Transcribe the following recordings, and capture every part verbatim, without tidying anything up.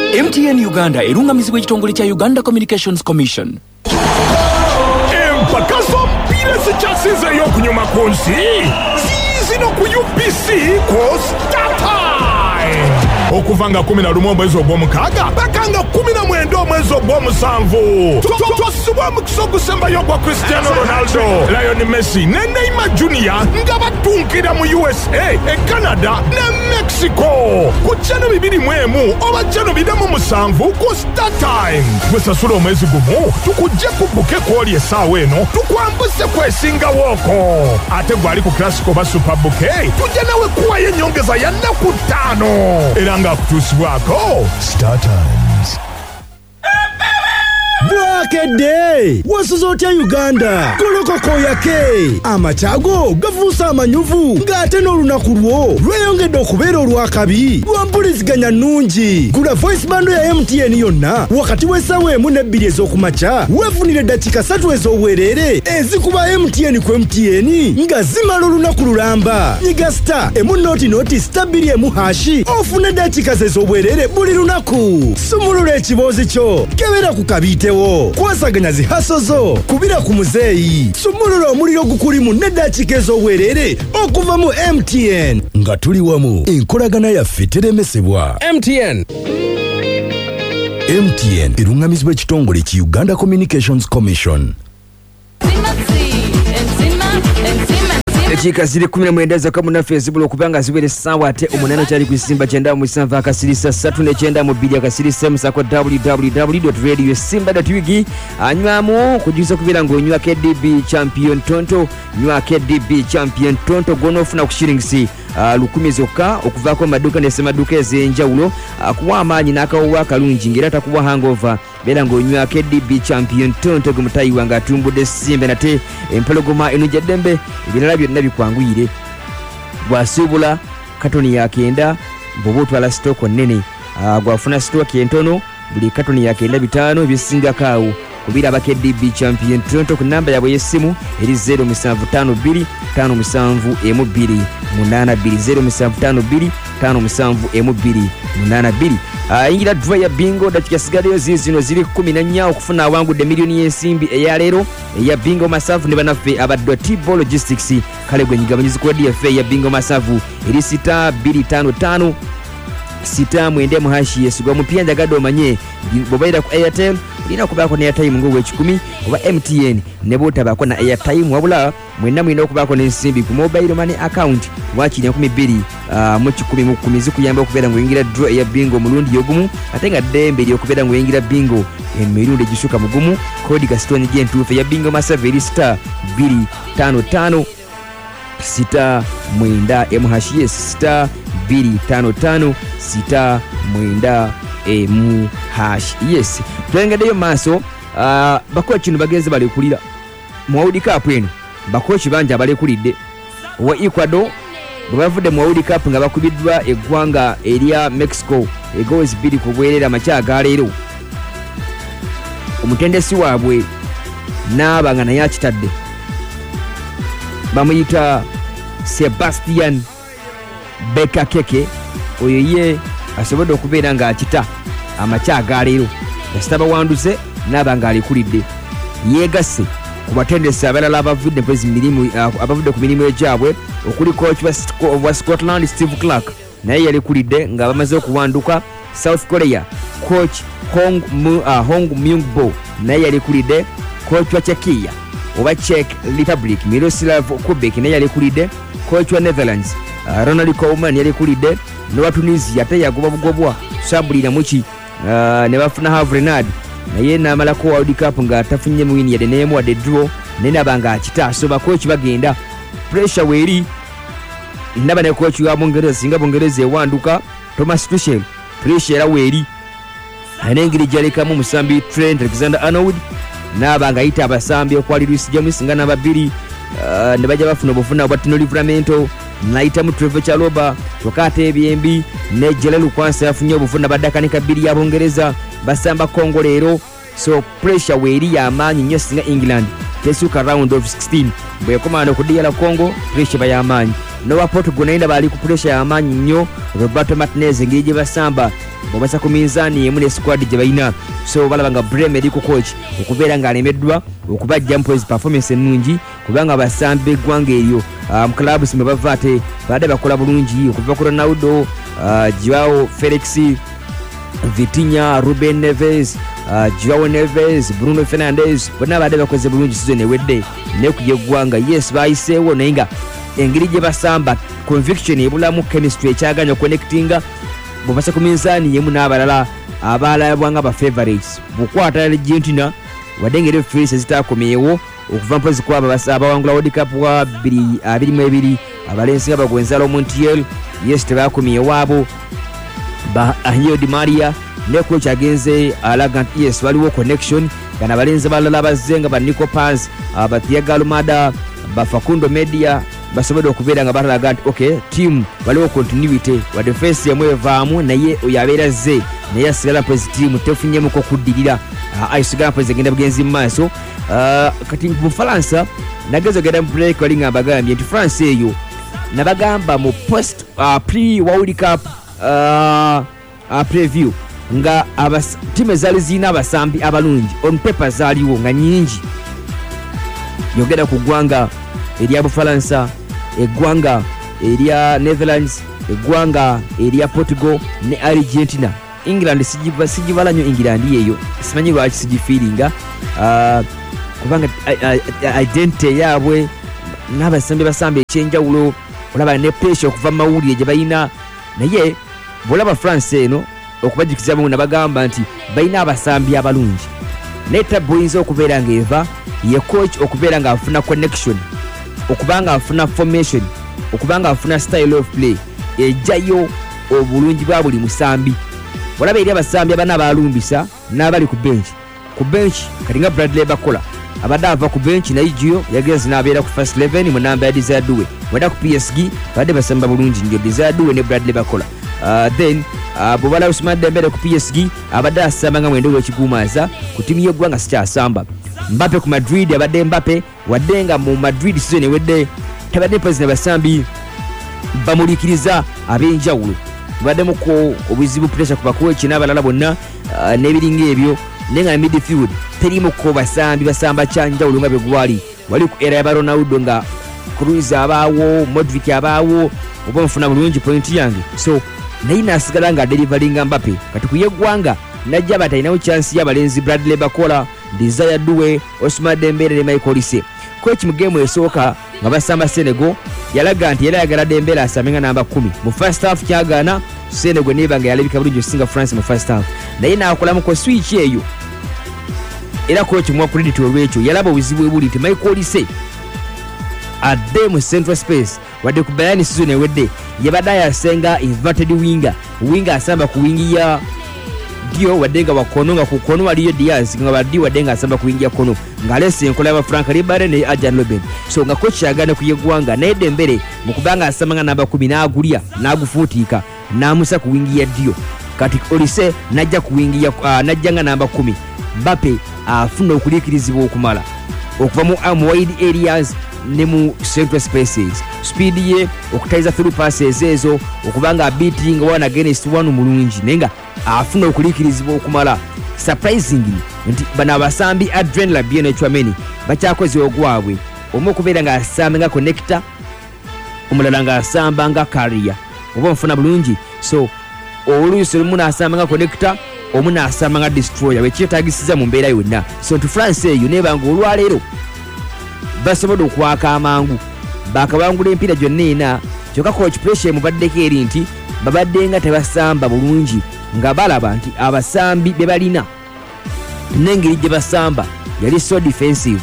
M T N Uganda erungamizibwa ekitongole kya Uganda Communications Commission. Empakaso mpira zikyasizeeyo okunyuma ku nsi ziizino ku U P C ku StarTime okuva nga kumi na lumu omwezi ogw'omukaaga paka nga kumi na mwenda omwezi ogw'omusanvu twasibwa omukisa ogusembayo gwa Cristiano Ronaldo, Lionel Messi ne Neymar Junior nga batunkira mu U S A, e Canada ne Mexico ku channel bibiri mu emu oba channel bina mu musanvu ku StarTime. Gwesasula omwezi gumu tukujje ku buke kwoli essaawa eno tukwambuse kwesingawooko ate gwali ku classic oba super bouquet tujja nawe kuwayo ennyongeza ya nnaku ttaano era nga kutuusibwako StarTimes. Bwakedde wasuza otya Uganda kolokoko yake amachago gavuusa amanyuvu ng'ate n'olunaku lwo lweyongedde okubeera olwakabi lwampuliziganya nnungi. Gula voice bando ya M T N yonna wakati w'essaawa emu n'ebbiri ez'okumakya weefunire eddakiika ssatu ez'obwereere ezikuba M T N ku M T N nga zimala olunaku lulamba. Nyiga star emu nooti nooti star bbiri emu hashi ofune eddakiika ze ez'obwereere buli lunaku. Sumulula ekiboozi kyo kebera ku kabiite kwasaganya zihaso zo kubira ku muzeeyi. Sumulula omuliro gukulimu n'eddakiika ez'obwereere okuva mu M T N nga tuli wamu enkolagana yaffe teremesebwa. M T N M T N erungamizibwa ekitongole ki Uganda Communications Commission. Dakika ziri kumi na mwenda zaka munafu ezibula okubanga ziwere ssaawa ate omunana kyali ku Simba kyenda mu musanvu akasirisa ssatu n'ekyenda mu bbiri akasirisa musako w w w dot radio simba dot u g anywamu kujuza kubeera ng'onywa K D B champion tonto nywa K D B champion tonto gw'onoofuna ku shiringisi Uh, lukumi zokka okuvaako amaduuka ne semaduuka ez'enjawulo uh, kuwa amaanyi n'akawowa akalungi ng'era takuwa hangover beera ng'onywa K D B champion tonto gwe mutayiwa ng'atumbudde Simba nate empologoma enujja ddembe ebirala byonna bikwanguyire gwasuubula katoni yakenda bw'oba otwala sitooko nnene uh, gwafuna sitooka entono buli katoni yakenda bitaano ebisingako awo kubira aba K D B champion tonto ku namba yabwe y'essimu eri zero musanvu ttaano bbiri ttaano musanvu emu bbiri munaana bbiri zero musanvu ttaano bbiri ttaano musanvu emu bbiri munaana bbiri. Ayingira draw ya bingo dakika sigaddeyo ziizino ziri kumi na nnya okufuna awangudde miliyoni y'ensimbi eya leero eya bingo masavu ne banaffe abadde T-Ball Logistics kale gwe nyigabanyizi ku D F A ya bingo masavu eri sita bbiri ttaano ttaano sita mwende muhashi yesigwa mupia njagadde omanye bobaira ku Airtel olina okubaako ne airtime ng'ow'ekikumi oba M T N ne bootabaako na airtime wabula mwenna mulina okubaako n'ensimbi ku mobile money account wakiri enkumi bbiri mu kikumi mu kkumi zikuyamba okubeera ng'oyingira draw eya bingo omulundi ogumu ate nga ddembe ly'okubeera ng'oyingira bingo emirundi egisuka mugumu kodi kasitoni gy'entuufu eya bingo masavu eri star bbiri ttaano ttaano sita mwenda emu hashi yes star bbiri ttaano ttaano sita mwenda emu hash yes. Twengeddeyo maaso uh, bakochi kino bagenze balekulira mu World Cup eno bakochi banja balekulidde wa Ecuador bwavudde mu World Cup nga bakubiddwa eggwanga erya Mexico egoes bbiri ku bwerera amacyaga leero omutendesi waabwe n'aba nga naye akitadde bamuyita Sebastian Bekakeke oyo ye asobodde okubeera nga akita amacyaga leero kasita bawanduze n'aba nga alekulidde yeegasse ku batendesi abalala abavudde mirimu abavudde ku mirimu egyabwe okuli coach wa Scotland Steve Clark naye yalekulidde nga bamaze okuwanduka. South Korea coach Hong, uh, Hong Myung-bo naye yalekulidde. Coach wa Czechia oba Czech Republic Miroslav Kubek naye yalekulidde. Coach wa Netherlands uh, Ronald Koeman yalekulidde. Nowa Tunisia ate yagoba bugobwa sabulira muki uh, ne bafuna Havrenad naye n'amalako World Cup nga tafunye muwini yadde neemu wadde draw naye nabanga akita soba coach bagenda pressure weeri ndaba ne coach wa Bungereza singa Bungereza ewanduka Thomas Tuchel pressure era weeri anengeri jalekamu musambi Trent Alexander-Arnold n'abanga ayita abasambi okwali Luis James nga nababiri uh, ne bajja bafuna obufuna obwa Tino Livramento naitamu Trevor Chalobah twakate ebyembi ne Jalelu Kwanza yafunye obufuna baddakanika bbiri ya Bungereza basamba Congo leero so pressure weeri y'amaanyi nnyo singa England tesuka round of sixteen bwe yakomanda okudiyala Congo pressure bayamaanyi Nowa Portugal naye bali ku pressure y'amaanyi nnyo Roberto Martinez engeri gye basamba bobasa ku minzaani emu ne squad gye balina so balaba nga Bremer eri ku coach okubeera ng'alemeddwa okubajja mu performance ennungi kubanga abasambi b'eggwanga eryo mu clubs mwe bava ate baadde bakola bulungi okuva ku Ronaldo, Joao Felix, Vitinha, Ruben Neves, uh, Joao Neves, Bruno Fernandes bonna baadde bakoze bulungi season ewedde ne ku yeggwanga yes bayiseewo naye nga engeri gye basamba conviction ebulamu chemistry ekyaganya connectinga bobasa ku minzaani yemu n'abalala abalabwanga ba favorites bukwata Argentina wadde ngeri fees zitakomyewo okuva mpozi kwaba abawangula World Cup wa abiri mu ebiri abalenzi abagwenzalo Montiel yes tebakomyewo abo ba Angel Di Maria ne coach agenze alaga yes waliwo connection kana balenzi balala bazenga ba Nico Paz ba Thiago Almada ba Facundo Media basobola okubeera nga batalaga nti okay team waliwo continuity wa defense yamwe vaamu naye oyabeera ze naye asigala team tefunyemuko kuddirira ayisigala genda bugenzi mu maaso kati mu Faransa nagezo genda mu break wali nga bagambye nti France eyo nabagamba mu post pre World Cup Uh, uh, preview nga abas timu ezali zina abasambi abalungi on paper zaliwo nga nyingi yogera ku ggwanga erya Bufalansa eggwanga erya Netherlands eggwanga erya Portugal ne Argentina England sijiva sijivala nyo England yeyo simanyi lwaki sijifiringa uh, kubanga uh, uh, identity yabwe n'abasambi basambi ekyenjawulo olaba ne pressure okuva mawulire gye bayina naye bolaba France eno okubajikiza mu nabagamba nti bayina abasambi abalungi neta boyinza okubeera ng'eva ye coach okubeera nga afuna connection okubanga afuna formation okubanga afuna style of play ejjayo obulungi bwa buli musambi olaba eri abasambi abana abalumbisa n'abali ku bench ku bench kati nga Bradley Bakola abadde ava ku bench naye Gio yagezi n'abeera ku first eleven mu namba ya Desire Doué wada ku P S G badde basamba bulungi ndio Desire Doué ne Bradley Bakola uh, then uh, Bobala Ousmane Dembele ku P S G abadde asamba nga mwendo w'ekigumaza ku timu y'eggwanga sikyasamba Mbappe ku Madrid abadde Mbappe wadde nga mu Madrid season ewedde tabadde president basambi bamulikiriza ab'enjawulo baddemu ko obuzibu pressure ku bakochi n'abalala bonna uh, n'ebiringa ebyo nenga midfield terimu ko basambi basamba kyanjawulo nga begwali wali ku era ya Ronaldo nga Cruz abawo Modric abawo oba mfuna bulungi point yange so naye nasigala nga delivering Mbappe kati kuyeggwanga najja batalinawo chance y'abalenzi Bradley Bakola Desire Doué Ousmane Dembele ne Michael Olise coach mu game esooka nga basamba Senegal yalaga nti era yagala Dembele asamenga namba kumi mu first half kyagana Senegal neba nga yalabika bulungi singa France mu first half naye naakola mu ko switch eyo era coach mu credit olwekyo yalaba obuzibu ebuli ti Michael Olise adde mu central space wadde ku Bayern season ewedde yabadde yasenga inverted winger winger asamba ku wingi ya Dio wadde nga wakono nga ku kono waliyo Diaz nga badi wadde nga asamba ku wingi ya kono nga lese enkola ya Frank Ribery ne Arjen Robben so nga coach yagana ku yeggwanga naye Dembele mu kubanga asamba nga namba kumi n'agulya n'agufuutiika n'amusa ku wingi ya Dio kati Olise najja ku wingi ya uh, najja nga namba kumi Mbappe afuna okulikirizibwa okumala okuva mu um, wide areas ne mu central spaces speed ye okutaiza through passes ezo okubanga beating one against one mulungi nenga afuna okulikirizibwa okumala surprisingly nti bana abasambi Adrien Rabiot Chouameni bakyakoze ogwabwe omu okubeera nga asamba nga connector omulala nga asamba nga carrier oba mfuna bulungi so oluusi lumu n'asamba nga connector omu n'asamba nga destroyer wekyetagisiza mu mbeera yonna so nti France eyo nebanga olwaleero basobola okwaka amangu bakabangula empira gyonna ena kyokka coach pressure mubaddeko eri nti babadde nga tebasamba bulungi nga balaba nti abasambi be balina n'engeri gye basamba yali so defensive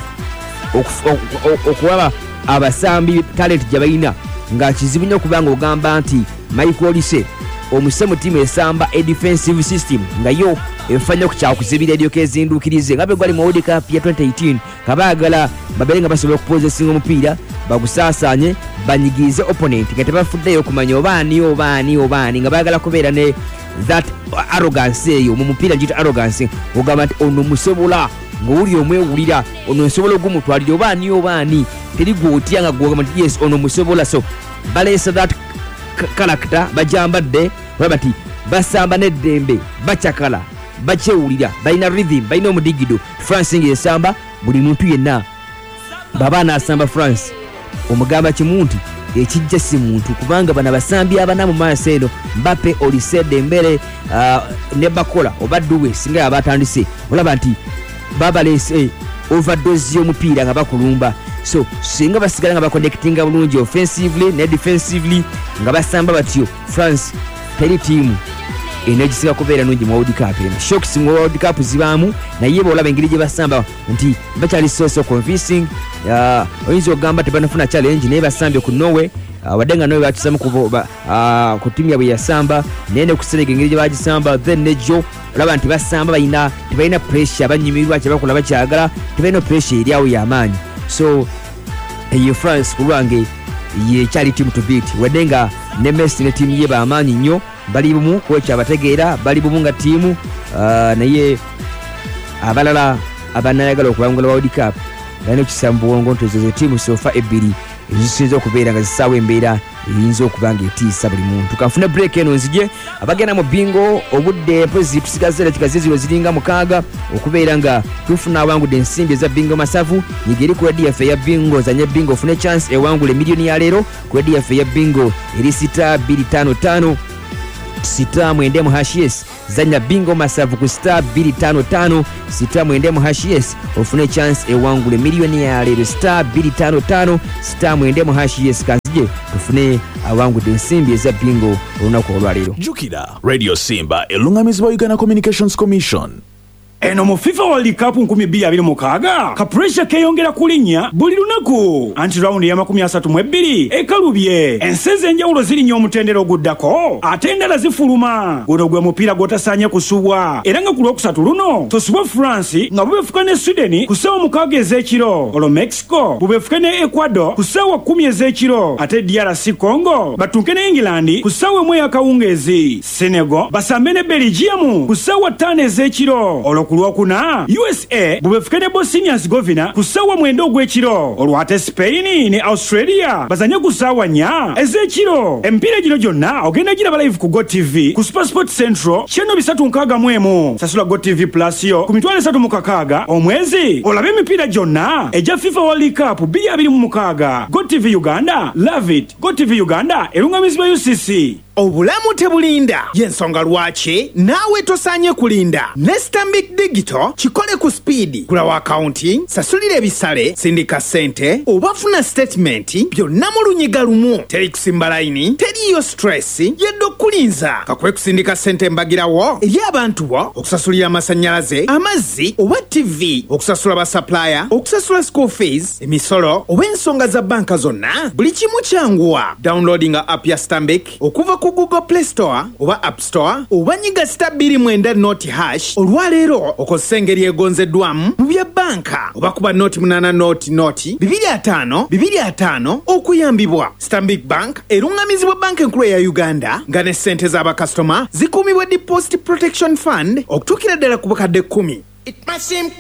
okuwaba abasambi talent gye balina nga kizibu nnyo okubanga ogamba nti Michael Olise omuse mu timu esamba a defensive system nga yo efanya okukyakuzibira ebyoka ezinduukirize nga begwali mu World Cup ya twenty eighteen kabaagala babere nga basobola okupozesinga omupiira bagusaasaanye banyigirize opponent nga tebafuddeyo okumanya obaani obaani obaani nga baagala kubeera ne that arrogance eyo mu mupiira gita arrogance ogamba nti ono musobola ng'oli omwewulira ono nsobola ogumutwalira obaani obaani teri gw'otya nga gwogamba nti yes ono musobola so baleesa that character bajambadde olaba ti basamba n'eddembe bakyakala bakyewulira balina rhythm balina omudigido France nga esamba buli muntu yenna baba naasamba France omugamba kimu nti ekijja si muntu kubanga bana basambi abana mu maaso eno Mbappe Olise Dembele uh, ne Bakola oba Duwe singa abatandise olaba nti babalese overdose y'omupiira nga bakulumba so singa basigala nga baconnectinga bulungi offensively ne defensively nga basamba batyo France teri team energy kubeera nungi mu World Cup eno shocks mu World Cup zibaamu naye bolaba engeri gye basamba nti bakyali so so convincing uh, oyinza ogamba tebanafuna challenge naye basambye ku Norway uh, wadenga Norway bakisamu ku uh, ku timu yabwe yasamba naye ne kuserega engeri gye bagisamba then nejo olaba nti basamba bayina tebalina pressure banyimirwa kye bakola bakyagala tebalina pressure eri awo y'amaanyi so eyo France kulwange ye kyali team to beat wadenga ne Messi ne team ye bamaanyi nnyo bali bumu kocha abategeera bali bumu nga tiimu uh, naye abalala abanayagala okubangula World Cup balina ekisambu wongo nti ezo tiimu sofa ebbiri ezisinza okubeera nga zisaawa embeera eyinza okubanga etiisa buli muntu kanfune break eno nzije abagenda mu bingo obudde mpozi tusigaze dakika ziziro ziringa mukaaga okubeera nga tufuna awangudde ensimbi eza bingo masavu nyigeri ku radio yaffe ya bingo zanye bingo ofune chance ewangule miliyoni ya leero ku radio yaffe ya bingo eri sita bbiri ttaano ttaano sita mwende mu hashies zanya bingo masavu ku star bbiri ttaano ttaano sita mwende mu hashies ofune chance ewangule miliyoni ya leero star bbiri ttaano ttaano sita mwende mu hashies kanzije tufune awangudde ensimbi eza bingo olunaku olwaleero. Jukira Radio Simba elungamizibwa Uganda Communications Commission. Eno mu FIFA World Cup nkumi bbiri abiri mukaaga ka pressure keyongera kulinnya buli lunaku anti round ya makumi asatu mu ebbiri ekalubye enseze enjawulo zirinya omutendero oguddako ate endala zifuluma guno gwe mupiira gwotasaanye kusubwa era nga ku lwokusatu luno tosubwa France nga bubefuka ne Sweden ku ssaawa mukaaga ez'ekiro olwo Mexico bubefuka ne Ecuador ku ssaawa kkumi ez'ekiro ate D R C Congo batunke ne England ku ssaawa emu ey'akawungeezi Senegal basambe ne Belgium ku ssaawa ttaano ez'ekiro olwo kulwokuna U S A bubefuke ne Bosnia Herzegovina ku ssaawa mwenda ogw'ekiro olwo ate Spain ne Australia bazanye ku ssaawa nnya ez'ekiro emipiira gino gyonna ogenda giraba live ku GoTV ku SuperSport Central kyeno bisatu nkaaga mu emu sasula GoTV Plus yo ku mitwalo esatu mu kakaaga omwezi olabe emipiira gyonna egya FIFA World Cup bbiri abiri mu mukaaga GoTV Uganda love it GoTV Uganda erungamizibwa U C C. Obulamu tebulinda yensonga lwaki naawe tosaanye kulinda ne Stanbic Digital kikole ku speed kulawa accounting sasulira ebisale sindika sente obafuna statement byonna mu lunyiga lumu teri kusimba line teriyo stress yeddo kulinza kakwe kusindika sente mbagirawo eri abantu bo okusasulira amasannyalaze amazzi oba T V okusasula ba supplier okusasula school fees emisolo oba ensonga za banka zonna buli kimu kyanguwa downloading app ya Stanbic okuva ku Google Play Store oba App Store oba nyiga star bbiri mwenda noti hash olwaleero okozesa engeri egonzeddwamu mu bya banka oba kuba noti munana noti noti bibiri ataano bibiri ataano okuyambibwa. Stanbic Bank erungamizibwa banka enkulu ya Uganda nga ne ssente z'abakasitoma zikuumibwa Deposit Protection Fund okutuukira ddala ku bukadde kkumi.